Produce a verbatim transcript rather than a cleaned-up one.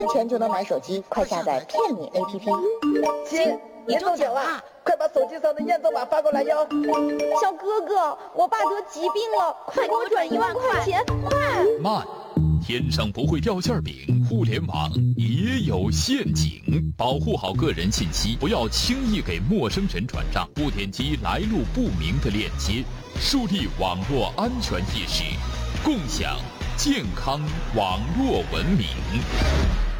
钱就能买手机，快下载骗你 A P P。 亲，你中奖了，快把手机上的验证码发过来哟。 小哥哥，我爸得疾病了，快给我转一万块钱，快！ 慢，天上不会掉馅饼，互联网也有陷阱，保护好个人信息，不要轻易给陌生人转账，不点击来路不明的链接，树立网络安全意识，共享健康网络文明。